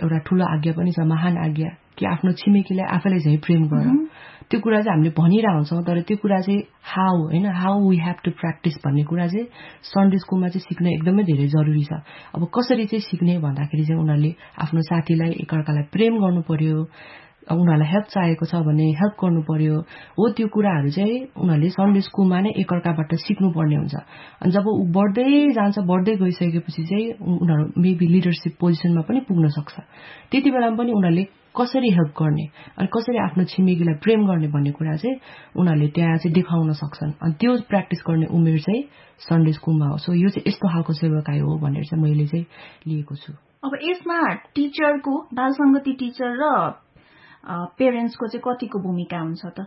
एउटा ठूलो आज्ञा पनि छ, महान आज्ञा कि आफ्नो छिमेकीलाई आफैलाई चाहिँ प्रेम गर। त्यो कुरा चाहिँ हामीले भनिरहन्छौँ, तर त्यो कुरा चाहिँ how we have to practice भन्ने कुरा चाहिँ सन्डे स्कुलमा चाहिँ सिक्न एकदमै धेरै जरुरी छ। अब कसरी चाहिँ सिक्ने भन्दाखेरि चाहिँ उनीहरूले आफ्नो साथीलाई एकअर्कालाई प्रेम गर्नु पर्यो, उनीहरूलाई हेल्प चाहिएको छ भने हेल्प गर्नु पर्यो। हो, त्यो कुराहरू चाहिँ उनीहरूले सन्डे स्कुलमा नै एकअर्काबाट सिक्नुपर्ने हुन्छ। अनि जब ऊ बढ्दै जान्छ, बढ्दै गइसकेपछि चाहिँ उनीहरू मेबी लिडरसिप पोजिसनमा पनि पुग्न सक्छ। त्यति बेलामा पनि उनीहरूले कसरी हेल्प गर्ने अनि कसरी आफ्नो छिमेकीलाई प्रेम गर्ने भन्ने कुरा चाहिँ उनीहरूले त्यहाँ चाहिँ देखाउन सक्छन्। अनि त्यो प्र्याक्टिस गर्ने उमेर चाहिँ सन्डे स्कुलमा हो। सो यो चाहिँ यस्तो खालको सेवाकाई हो भनेर चाहिँ मैले चाहिँ लिएको छु। अब यसमा टिचरको, बाल संगति टिचर र पेरेन्ट्सको चाहिँ कतिको भूमिका हुन्छ त?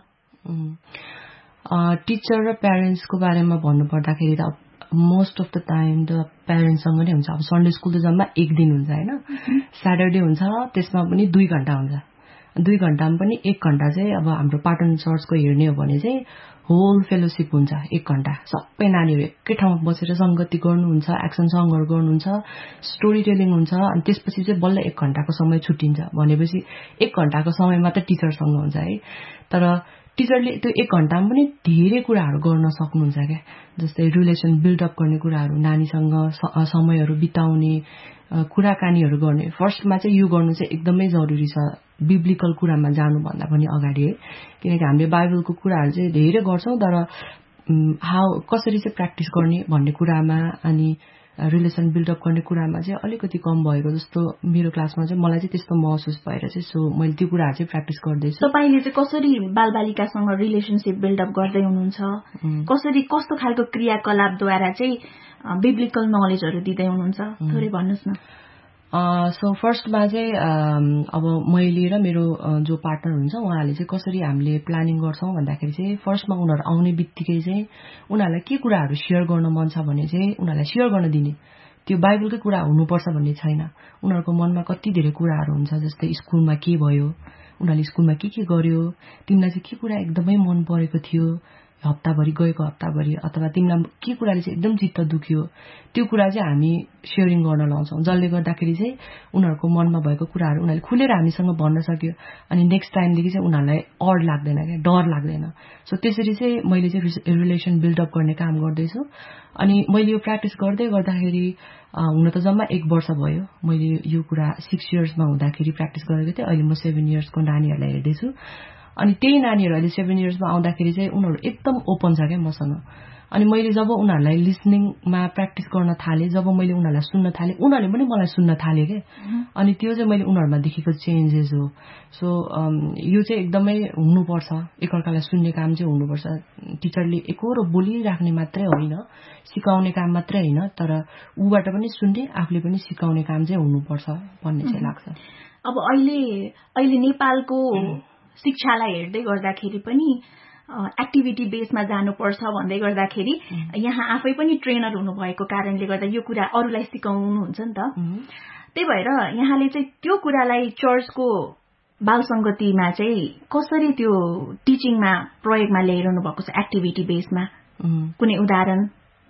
टिचर र प्यारेन्ट्सको बारेमा भन्नुपर्दाखेरि त मोस्ट अफ द टाइम त प्यारेन्ट्ससँग नै हुन्छ। अब सन्डे स्कुल त जम्मा एक दिन हुन्छ होइन, स्याटरडे हुन्छ, त्यसमा पनि 2 घण्टा हुन्छ। 2 घण्टामा पनि 1 घण्टा चाहिँ अब हाम्रो पाटन चर्चको हेर्ने हो भने चाहिँ होल फेलोसिप हुन्छ। 1 घण्टा सबै नानीहरू एकै ठाउँमा बसेर संगति गर्नुहुन्छ, एक्सन सङहरू गर्नुहुन्छ, स्टोरी टेलिङ हुन्छ। अनि त्यसपछि चाहिँ बल्ल 1 घण्टाको समय छुट्टिन्छ। भनेपछि 1 घण्टाको समय मात्र टिचरसँग हुन्छ है। तर टिचरले त्यो 1 घण्टामा पनि धेरै कुराहरू गर्न सक्नुहुन्छ क्या। जस्तै रिलेसन बिल्डअप गर्ने कुराहरू, नानीसँग समयहरू बिताउने, कुराकानीहरू गर्ने। फर्स्टमा चाहिँ यो गर्नु चाहिँ एकदमै जरुरी छ, बिब्लिकल कुरामा जानुभन्दा पनि अगाडि है। किनकि हामीले बाइबलको कुराहरू चाहिँ धेरै गर्छौँ, तर कसरी चाहिँ प्र्याक्टिस गर्ने भन्ने कुरामा अनि रिलेसन बिल्डअप गर्ने कुरामा चाहिँ अलिकति कम भएको जस्तो मेरो क्लासमा चाहिँ मलाई चाहिँ त्यस्तो महसुस भएर चाहिँ सो मैले त्यो कुराहरू चाहिँ प्र्याक्टिस गर्दैछु। तपाईले चाहिँ कसरी बालबालिकासँग रिलेसनशिप बिल्डअप गर्दै हुनुहुन्छ, कसरी कस्तो खालको क्रियाकलापद्वारा चाहिँ बिब्लिकल नलेजहरू दिँदै हुनुहुन्छ, थोरै भन्नुहोस् न। सो फर्स्टमा चाहिँ अब मैले र मेरो जो पार्टनर हुन्छ उहाँहरूले चाहिँ कसरी हामीले प्लानिङ गर्छौँ भन्दाखेरि चाहिँ फर्स्टमा उनीहरू आउने बित्तिकै चाहिँ उनीहरूलाई के कुराहरू सेयर गर्न मन छ भने चाहिँ उनीहरूलाई सेयर गर्न दिने। त्यो बाइबलकै कुरा हुनुपर्छ भन्ने छैन। उनीहरूको मनमा कति धेरै कुराहरू हुन्छ, जस्तै स्कुलमा के भयो, उनीहरूले स्कुलमा के गर्यो, तिमीलाई चाहिँ के कुरा एकदमै मन परेको थियो गएको हप्ताभरि, अथवा तिमीलाई के कुराले चाहिँ एकदम चित्त दुख्यो, त्यो कुरा चाहिँ हामी सेयरिङ गर्न लाउँछौँ। जसले गर्दाखेरि चाहिँ उनीहरूको मनमा भएको कुराहरू उनीहरूले खुलेर हामीसँग भन्न सक्यो। अनि नेक्स्ट टाइमदेखि चाहिँ उनीहरूलाई अड लाग्दैन क्या, डर लाग्दैन। सो त्यसरी चाहिँ मैले चाहिँ रिलेसन बिल्डअप गर्ने काम गर्दैछु। अनि मैले यो प्र्याक्टिस गर्दै गर्दाखेरि हुन त जम्मा 1 वर्ष भयो। मैले यो कुरा 6 इयर्समा हुँदाखेरि प्र्याक्टिस गरेको थिएँ। अहिले म 7 इयर्सको नानीहरूलाई हेर्दैछु। अनि त्यही नानीहरू अहिले 7 इयर्समा आउँदाखेरि चाहिँ उनीहरू एकदम ओपन छ क्या मसँग। अनि मैले जब उनीहरूलाई लिसनिङमा प्र्याक्टिस गर्न थालेँ, जब मैले उनीहरूलाई सुन्न थालेँ, उनीहरूले पनि मलाई सुन्न थाले क्या। अनि त्यो चाहिँ मैले उनीहरूमा देखेको चेन्जेस हो। सो यो चाहिँ एकदमै हुनुपर्छ, एकअर्कालाई सुन्ने काम चाहिँ हुनुपर्छ। टिचरले एकहोरो बोलिराख्ने मात्रै होइन, सिकाउने काम मात्रै होइन, तर ऊबाट पनि सुन्ने, आफूले पनि सिकाउने काम चाहिँ हुनुपर्छ भन्ने चाहिँ लाग्छ। अब अहिले नेपालको शिक्षालाई हेर्दै गर्दाखेरि पनि एक्टिभिटी बेसमा जानुपर्छ भन्दै गर्दाखेरि यहाँ आफै पनि ट्रेनर हुनुभएको कारणले गर्दा यो कुरा अरूलाई सिकाउनुहुन्छ नि त। त्यही भएर यहाँले चाहिँ त्यो कुरालाई चर्चको बाल संगतिमा चाहिँ कसरी त्यो टिचिङमा प्रयोगमा ल्याइरहनु भएको छ, एक्टिभिटी बेसमा कुनै उदाहरण?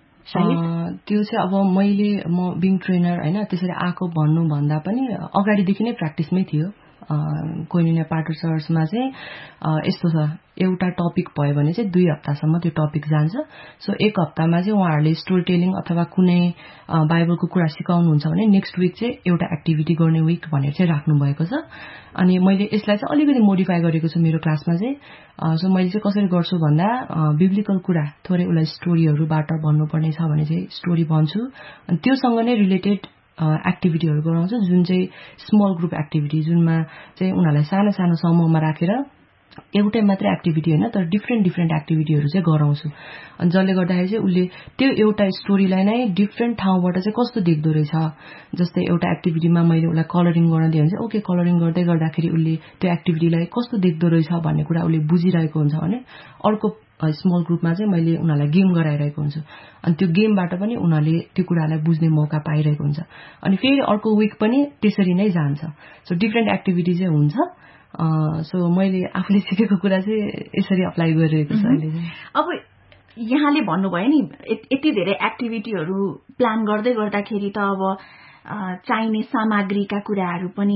त्यो चाहिँ अब म बिङ ट्रेनर होइन त्यसरी आएको भन्नुभन्दा पनि अगाडिदेखि नै प्र्याक्टिसमै थियो। कोइनिया पाटर चर्चमा चाहिँ यस्तो छ, एउटा टपिक भयो भने चाहिँ 2 हप्तासम्म त्यो टपिक जान्छ। सो 1 हप्तामा चाहिँ उहाँहरूले स्टोरी टेलिङ अथवा कुनै बाइबलको कुरा सिकाउनुहुन्छ भने नेक्स्ट विक चाहिँ एउटा एक्टिभिटी गर्ने विक भनेर चाहिँ राख्नु भएको छ। अनि मैले यसलाई चाहिँ अलिकति मोडिफाई गरेको छु मेरो क्लासमा चाहिँ। सो मैले चाहिँ कसरी गर्छु भन्दा बिब्लिकल कुरा थोरै उसलाई स्टोरीहरूबाट भन्नुपर्ने छ भने चाहिँ स्टोरी भन्छु। अनि त्योसँग नै रिलेटेड एक्टिभिटीहरू गराउँछु, जुन चाहिँ स्मल ग्रुप एक्टिभिटी, जुनमा चाहिँ उनीहरूलाई सानो सानो समूहमा राखेर एउटै मात्रै एक्टिभिटी होइन तर डिफ्रेन्ट एक्टिभिटीहरू चाहिँ गराउँछु। अनि जसले गर्दाखेरि चाहिँ उसले त्यो एउटा स्टोरीलाई नै डिफ्रेन्ट ठाउँबाट चाहिँ कस्तो देख्दो रहेछ। जस्तै एउटा एक्टिभिटीमा मैले उसलाई कलरिङ गर्न दिएँ भने चाहिँ ओके कलरिङ गर्दै गर्दाखेरि उसले त्यो एक्टिभिटीलाई कस्तो देख्दो रहेछ भन्ने कुरा उसले बुझिरहेको हुन्छ भने अर्को स्मल ग्रुपमा चाहिँ मैले उनीहरूलाई गेम गराइरहेको हुन्छु। अनि त्यो गेमबाट पनि उनीहरूले त्यो कुरालाई बुझ्ने मौका पाइरहेको हुन्छ। अनि फेरि अर्को विक पनि त्यसरी नै जान्छ। सो डिफ्रेन्ट एक्टिभिटी चाहिँ हुन्छ। सो मैले आफूले सिकेको कुरा चाहिँ यसरी अप्लाई गरिरहेको छु अहिले चाहिँ। अब यहाँले भन्नुभयो नि यति धेरै एक्टिभिटीहरू प्लान गर्दै गर्दाखेरि त अब चाहिने सामग्रीका कुराहरू पनि